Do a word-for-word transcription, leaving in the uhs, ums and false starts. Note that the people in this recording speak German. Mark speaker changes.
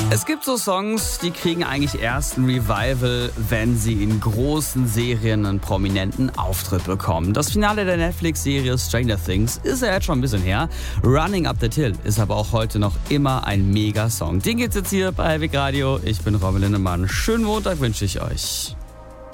Speaker 1: Es gibt so Songs, die kriegen eigentlich erst ein Revival, wenn sie in großen Serien einen prominenten Auftritt bekommen. Das Finale der Netflix-Serie Stranger Things ist ja jetzt schon ein bisschen her. Running Up That Hill ist aber auch heute noch immer ein Mega-Song. Den gibt's jetzt hier bei Heavy Radio. Ich bin Robin Lindemann. Schönen Montag wünsche ich euch.